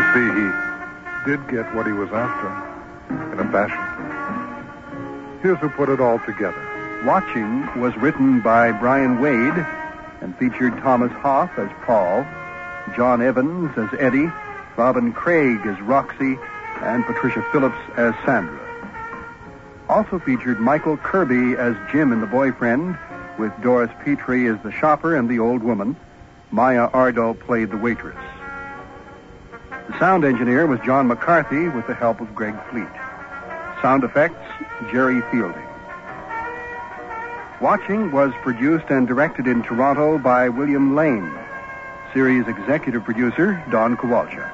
You see, he did get what he was after, in a fashion. Here's who put it all together. Watching was written by Brian Wade and featured Thomas Hoff as Paul, John Evans as Eddie, Robin Craig as Roxy, and Patricia Phillips as Sandra. Also featured Michael Kirby as Jim and the boyfriend, with Doris Petrie as the shopper and the old woman. Maya Ardo played the waitress. The sound engineer was John McCarthy with the help of Greg Fleet. Sound effects, Jerry Fielding. Watching was produced and directed in Toronto by William Lane. Series executive producer, Don Kowalczyk.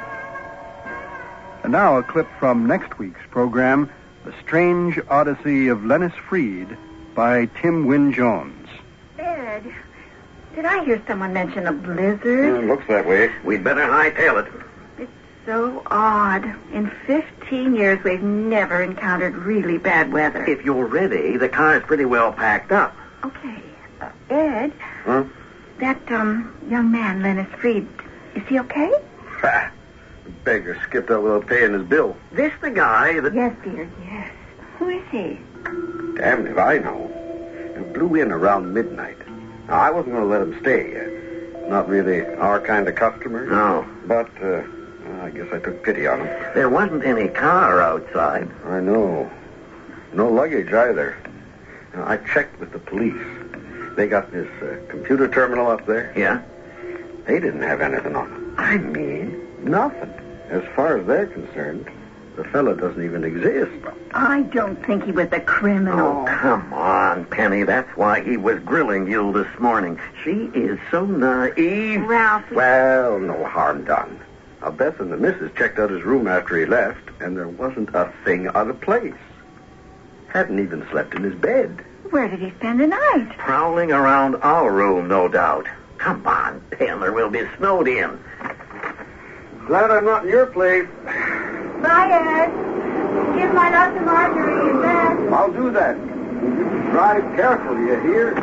And now a clip from next week's program, The Strange Odyssey of Lennis Freed by Tim Wynne-Jones. Ed, did I hear someone mention a blizzard? Looks that way. We'd better hightail it. It's so odd. In 15 years, we've never encountered really bad weather. If you're ready, the car's pretty well packed up. Okay. Ed? Huh? That, young man, Lennis Freed, is he okay? Ha! The beggar skipped out without paying his bill. This the guy that... Yes, dear, yes. Who is he? Damned if I know. It blew in around midnight. Now, I wasn't going to let him stay. Not really our kind of customer. No. But, I guess I took pity on him. There wasn't any car outside. I know. No luggage either. Now, I checked with the police. They got this computer terminal up there. Yeah? They didn't have anything on them. I mean, nothing. As far as they're concerned, the fella doesn't even exist. I don't think he was a criminal. Oh, come on, Penny. That's why he was grilling you this morning. She is so naive. Ralph. Well, no harm done. Now, Beth and the missus checked out his room after he left, and there wasn't a thing out of place. Hadn't even slept in his bed. Where did he spend the night? Prowling around our room, no doubt. Come on, Pen, or we'll be snowed in. Glad I'm not in your place. Bye, Ed. Give my love to Marjorie and Beth. I'll do that. You drive carefully, you hear?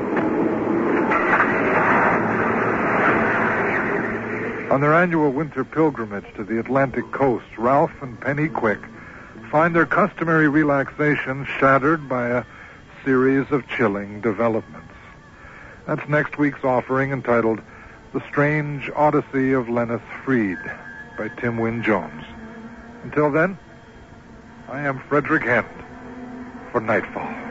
On their annual winter pilgrimage to the Atlantic coast, Ralph and Penny Quick find their customary relaxation shattered by a series of chilling developments. That's next week's offering, entitled The Strange Odyssey of Lennis Freed by Tim Wynne-Jones. Until then, I am Frederick Hent for Nightfall.